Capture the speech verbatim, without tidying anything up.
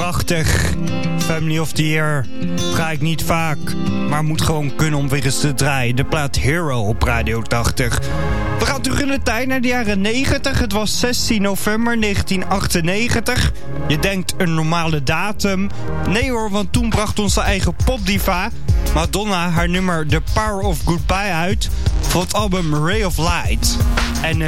prachtig. Family of the Year draai ik niet vaak, maar moet gewoon kunnen om weer eens te draaien. De plaat Hero op Radio tachtig. We gaan terug in de tijd naar de jaren negentig. Het was zestien november negentien achtennegentig. Je denkt een normale datum. Nee hoor, want toen bracht onze eigen popdiva Madonna haar nummer The Power of Goodbye uit voor het album Ray of Light. En